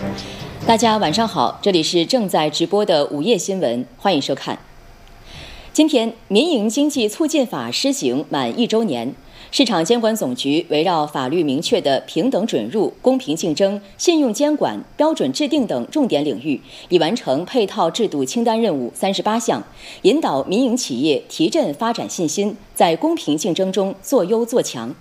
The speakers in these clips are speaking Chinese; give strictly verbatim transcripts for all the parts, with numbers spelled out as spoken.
大家晚上好，这里是正在直播的午夜新闻，欢迎收看。今天，《民营经济促进法》施行满一周年，市场监管总局围绕法律明确的平等准入、公平竞争、信用监管、标准制定等重点领域，已完成配套制度清单任务三十八项，引导民营企业提振发展信心，在公平竞争中做优做强。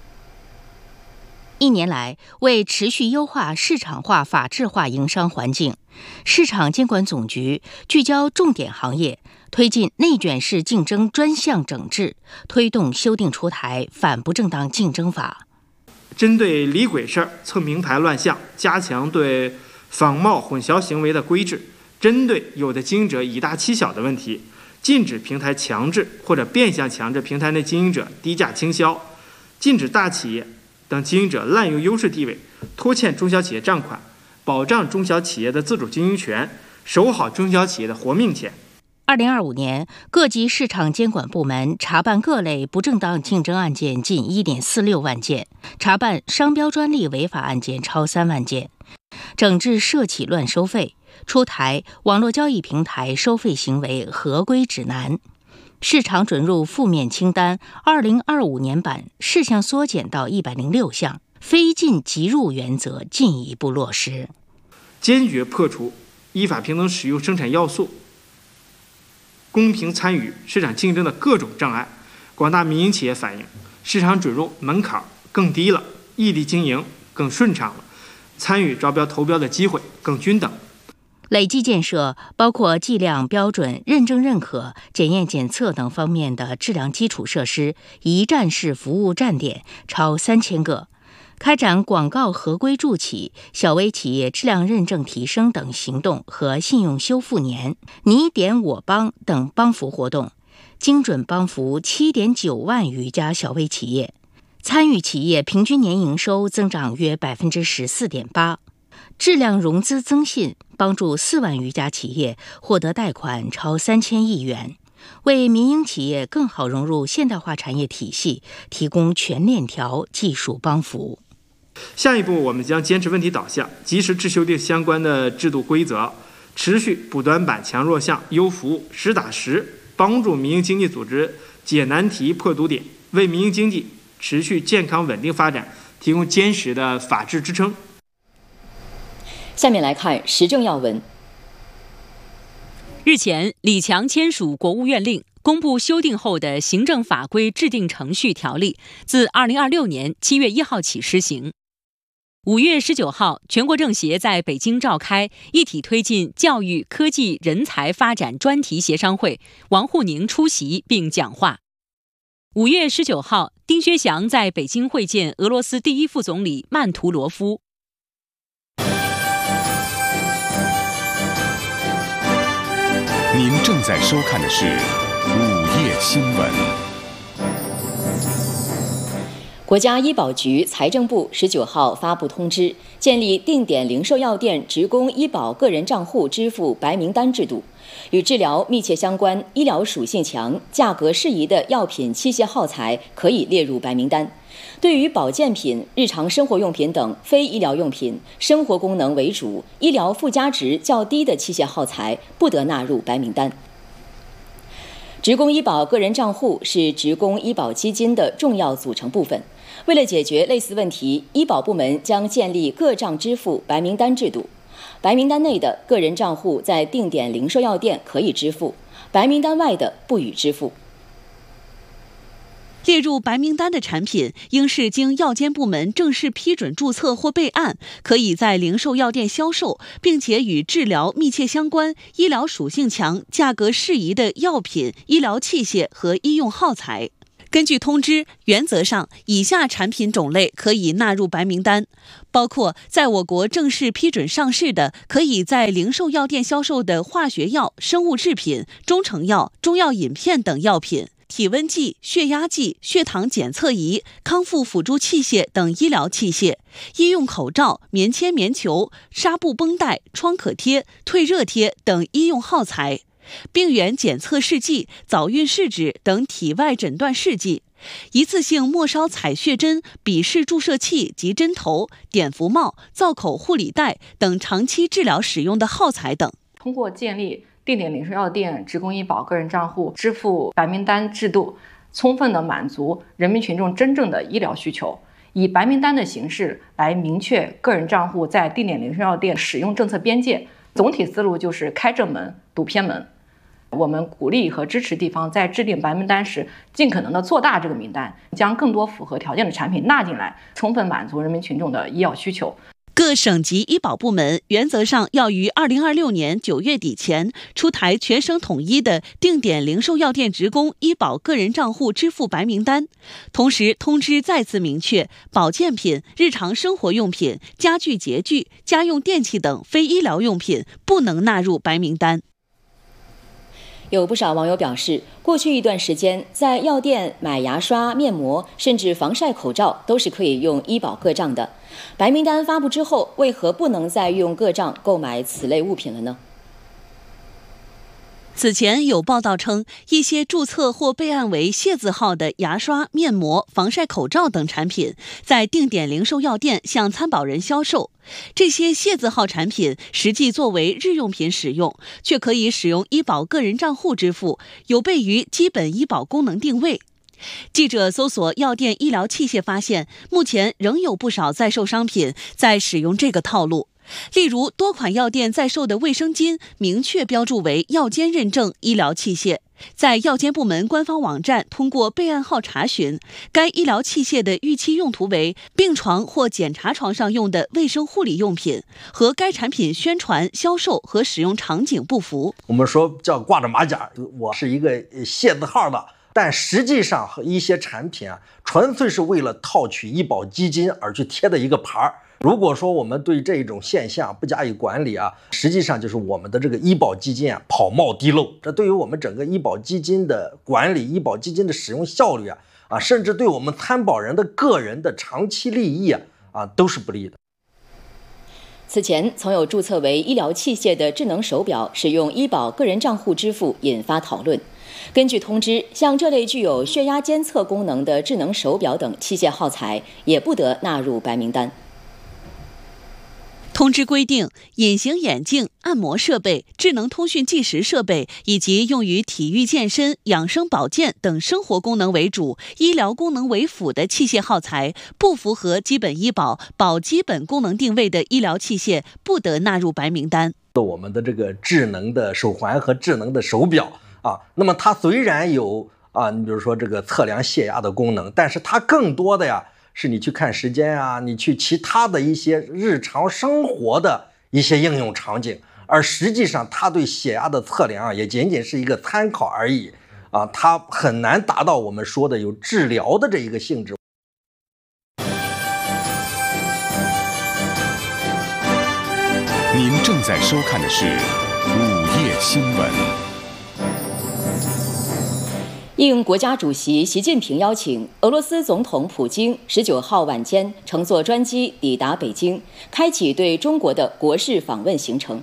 一年来，为持续优化市场化、法治化营商环境，市场监管总局聚焦重点行业，推进内卷式竞争专项整治，推动修订出台反不正当竞争法。 针对李鬼事儿、蹭名牌乱象，加强对仿冒混淆行为的规制；针对有的经营者以大欺小的问题，禁止平台强制或者变相强制平台内经营者低价倾销，禁止大企业等经营者滥用优势地位，拖欠中小企业账款，保障中小企业的自主经营权，守好中小企业的活命钱。 二零二五年，各级市场监管部门查办各类不正当竞争案件近一点四六万件，查办商标专利违法案件超三万件，整治涉企乱收费，出台网络交易平台收费行为合规指南。市场准入负面清单二零二五年版事项缩减到一百零六项，非进即入原则进一步落实， 坚决破除依法平等使用生产要素、公平参与市场竞争的各种障碍。广大民营企业反映，市场准入门槛更低了，异地经营更顺畅了，参与招标投标的机会更均等。 累计建设包括计量标准、认证认可、检验检测等方面的质量基础设施一站式服务站点超三千个，开展广告合规助企、小微企业质量认证提升等行动和信用修复年、你点我帮等帮扶活动，精准帮扶七点九万余家小微企业，参与企业平均年营收增长约百分之十四点八。质量融资增信，帮助四万余家企业获得贷款超三千亿元，为民营企业更好融入现代化产业体系提供全链条技术帮扶。 下一步，我们将坚持问题导向，及时制修订相关的制度规则，持续补短板、强弱项、优服务，实打实帮助民营经济组织解难题、破堵点，为民营经济持续健康稳定发展提供坚实的法治支撑。 下面来看时政要闻。 日前，李强签署国务院令，公布修订后的行政法规制定程序条例，自二零二六年七月一号起施行。五月十九号，全国政协在北京召开一体推进教育、科技、人才发展专题协商会，王沪宁出席并讲话。五月十九号，丁薛祥在北京会见俄罗斯第一副总理曼图罗夫。 您正在收看的是午夜新闻。 国家医保局、财政部十九号发布通知，建立定点零售药店职工医保个人账户支付白名单制度，与治疗密切相关、医疗属性强、价格适宜的药品、器械耗材可以列入白名单。对于保健品、日常生活用品等非医疗用品、生活功能为主、医疗附加值较低的器械耗材，不得纳入白名单。职工医保个人账户是职工医保基金的重要组成部分。为了解决类似问题，医保部门将建立个账支付白名单制度。白名单内的个人账户在定点零售药店可以支付，白名单外的不予支付。 列入白名单的产品应是经药监部门正式批准注册或备案，可以在零售药店销售，并且与治疗密切相关、医疗属性强、价格适宜的药品、医疗器械和医用耗材。根据通知，原则上以下产品种类可以纳入白名单，包括在我国正式批准上市的，可以在零售药店销售的化学药、生物制品、中成药、中药饮片等药品，体温计、血压计、血糖检测仪、康复辅助器械等医疗器械，医用口罩、棉签、棉球、纱布绷带、创可贴、退热贴等医用耗材，病原检测试剂、早孕试纸等体外诊断试剂， 一次性末梢采血针、笔式注射器及针头、碘伏帽、造口护理带等长期治疗使用的耗材等。 通过建立定点零售药店职工医保个人账户支付白名单制度，充分的满足人民群众真正的医疗需求，以白名单的形式来明确个人账户在定点零售药店使用政策边界。总体思路就是开正门、堵偏门。我们鼓励和支持地方在制定白名单时，尽可能的做大这个名单，将更多符合条件的产品纳进来，充分满足人民群众的医药需求。 各省级医保部门原则上要于二零二六年九月底前出台全省统一的定点零售药店职工医保个人账户支付白名单，同时通知再次明确，保健品、日常生活用品、家具洁具、家用电器等非医疗用品不能纳入白名单。 有不少网友表示，过去一段时间在药店买牙刷、面膜，甚至防晒口罩都是可以用医保个账的。白名单发布之后，为何不能再用个账购买此类物品了呢？ 此前有报道称，一些注册或备案为谢字号的牙刷、面膜、防晒口罩等产品，在定点零售药店向参保人销售。这些谢字号产品实际作为日用品使用，却可以使用医保个人账户支付，有悖于基本医保功能定位。记者搜索药店医疗器械发现，目前仍有不少在售商品在使用这个套路。例如，多款药店在售的卫生巾明确标注为药监认证医疗器械，在药监部门官方网站通过备案号查询，该医疗器械的预期用途为病床或检查床上用的卫生护理用品，和该产品宣传、销售和使用场景不符。 我们说叫挂着马甲，我是一个谢字号的，但实际上一些产品啊，纯粹是为了套取医保基金而去贴的一个牌儿。如果说我们对这种现象不加以管理啊，实际上就是我们的这个医保基金啊跑冒滴漏，这对于我们整个医保基金的管理、医保基金的使用效率啊啊，甚至对我们参保人的个人的长期利益啊啊都是不利的。 此前曾有注册为医疗器械的智能手表使用医保个人账户支付，引发讨论。根据通知，像这类具有血压监测功能的智能手表等器械耗材也不得纳入白名单。 通知规定，隐形眼镜、按摩设备、智能通讯计时设备以及用于体育健身、养生保健等生活功能为主、医疗功能为辅的器械耗材，不符合基本医保保基本功能定位的医疗器械，不得纳入白名单。 我们的这个智能的手环和智能的手表啊，那么它虽然有啊，你比如说这个测量血压的功能，但是它更多的呀，是你去看时间啊，你去其他的一些日常生活的一些应用场景，而实际上它对血压的测量啊，也仅仅是一个参考而已啊，它很难达到我们说的有治疗的这一个性质。 您正在收看的是午夜新闻。 应国家主席习近平邀请，俄罗斯总统普京十九号晚间乘坐专机抵达北京，开启对中国的国事访问行程。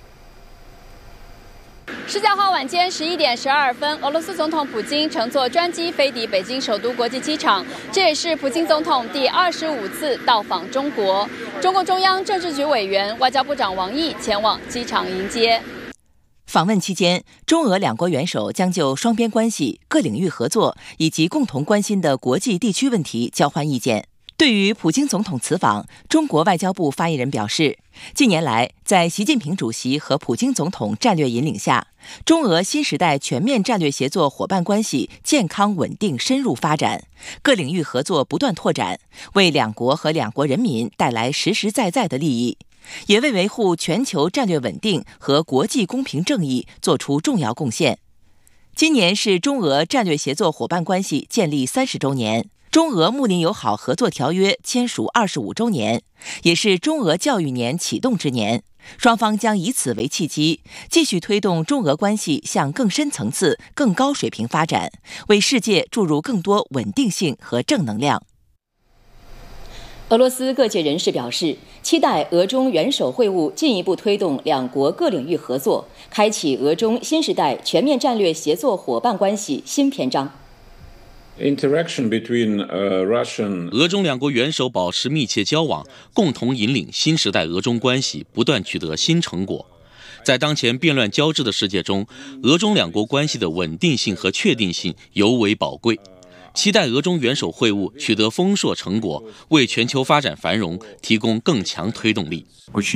十九号晚间十一点十二分，俄罗斯总统普京乘坐专机飞抵北京首都国际机场，这也是普京总统第二十五次到访中国。中共中央政治局委员、外交部长王毅前往机场迎接。 访问期间，中俄两国元首将就双边关系、各领域合作以及共同关心的国际地区问题交换意见。对于普京总统此访，中国外交部发言人表示，近年来，在习近平主席和普京总统战略引领下，中俄新时代全面战略协作伙伴关系健康稳定深入发展，各领域合作不断拓展，为两国和两国人民带来实实在在的利益，也为维护全球战略稳定和国际公平正义做出重要贡献。今年是中俄战略协作伙伴关系建立三十周年，中俄睦邻友好合作条约签署二十五周年，也是中俄教育年启动之年。双方将以此为契机，继续推动中俄关系向更深层次、更高水平发展，为世界注入更多稳定性和正能量。 俄罗斯各界人士表示，期待俄中元首会晤进一步推动两国各领域合作，开启俄中新时代全面战略协作伙伴关系新篇章。 俄中两国元首保持密切交往，共同引领新时代俄中关系不断取得新成果。在当前变乱交织的世界中，俄中两国关系的稳定性和确定性尤为宝贵。期待俄中元首会晤取得丰硕成果，为全球发展繁荣提供更强推动力。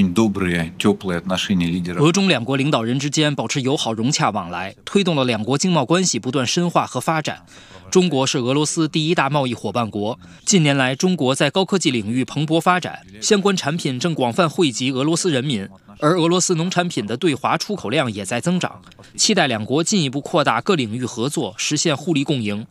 俄中两国领导人之间保持友好融洽往来，推动了两国经贸关系不断深化和发展。中国是俄罗斯第一大贸易伙伴国，近年来中国在高科技领域蓬勃发展，相关产品正广泛惠及俄罗斯人民，而俄罗斯农产品的对华出口量也在增长。期待两国进一步扩大各领域合作，实现互利共赢。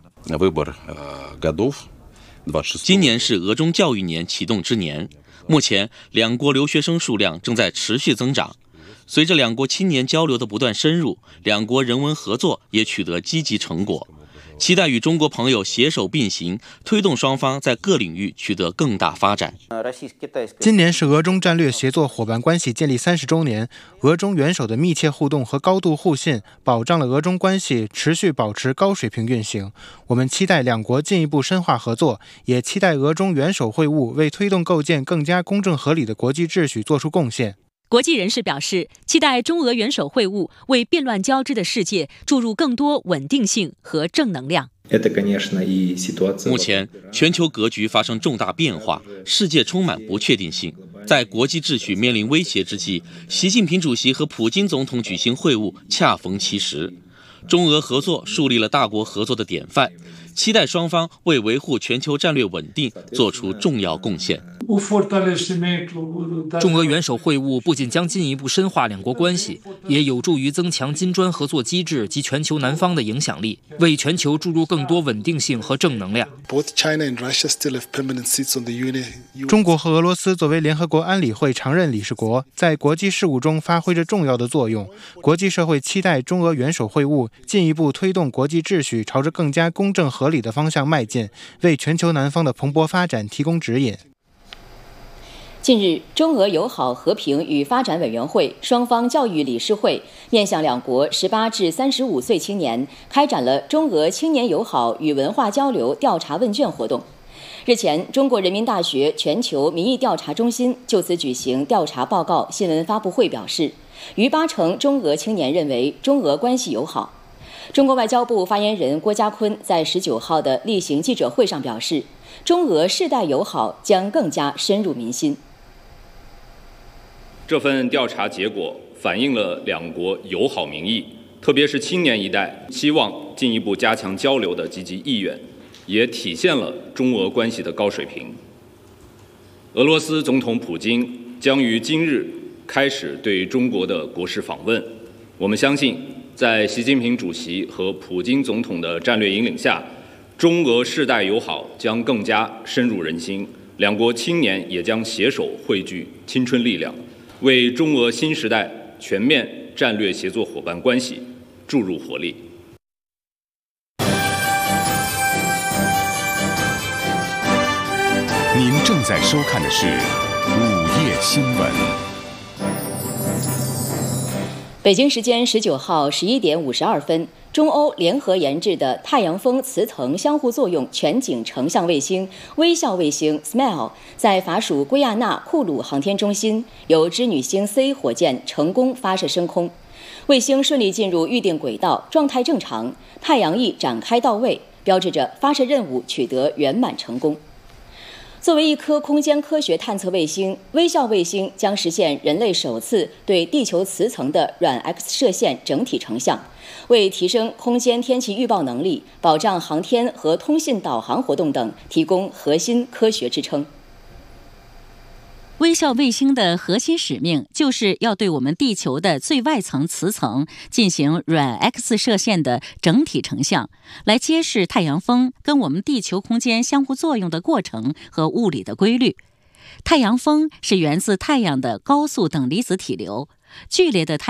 今年是俄中教育年启动之年，目前两国留学生数量正在持续增长。随着两国青年交流的不断深入，两国人文合作也取得积极成果。期待与中国朋友携手并行，推动双方在各领域取得更大发展。 今年是俄中战略协作伙伴关系建立三十周年，俄中元首的密切互动和高度互信，保障了俄中关系持续保持高水平运行。我们期待两国进一步深化合作，也期待俄中元首会晤为推动构建更加公正合理的国际秩序做出贡献。 国际人士表示，期待中俄元首会晤为变乱交织的世界注入更多稳定性和正能量。 目前，全球格局发生重大变化，世界充满不确定性。在国际秩序面临威胁之际，习近平主席和普京总统举行会晤，恰逢其时。中俄合作树立了大国合作的典范，期待双方为维护全球战略稳定做出重要贡献。 中俄元首会晤不仅将进一步深化两国关系，也有助于增强金砖合作机制及全球南方的影响力，为全球注入更多稳定性和正能量。 中国和俄罗斯作为联合国安理会常任理事国，在国际事务中发挥着重要的作用。国际社会期待中俄元首会晤进一步推动国际秩序朝着更加公正合理的方向迈进，为全球南方的蓬勃发展提供指引。 近日，中俄友好和平与发展委员会双方教育理事会面向两国十八至三十五岁青年开展了中俄青年友好与文化交流调查问卷活动。日前，中国人民大学全球民意调查中心就此举行调查报告新闻发布会，表示，逾八成中俄青年认为中俄关系友好。中国外交部发言人郭家坤在十九号的例行记者会上表示，中俄世代友好将更加深入民心。 这份调查结果反映了两国友好民意，特别是青年一代希望进一步加强交流的积极意愿，也体现了中俄关系的高水平。俄罗斯总统普京将于今日开始对中国的国事访问，我们相信，在习近平主席和普京总统的战略引领下，中俄世代友好将更加深入人心，两国青年也将携手汇聚青春力量，为中俄新时代全面战略协作伙伴关系注入活力。 您正在收看的是午夜新闻。 北京时间十九号十一点五十二分，中欧联合研制的太阳风磁层相互作用全景成像卫星微笑卫星 S M I L E 在法属圭亚那库鲁航天中心由织女星 C 火箭成功发射升空，卫星顺利进入预定轨道，状态正常，太阳翼展开到位，标志着发射任务取得圆满成功。作为一颗空间科学探测卫星，微笑卫星将实现人类首次对地球磁层的软 X 射线整体成像，为提升空间天气预报能力、保障航天和通信导航活动等提供核心科学支撑。 微笑卫星的核心使命就是要对我们地球的最外层磁层进行软 X 射线的整体成像，来揭示太阳风跟我们地球空间相互作用的过程和物理的规律。太阳风是源自太阳的高速等离子体流，剧烈的太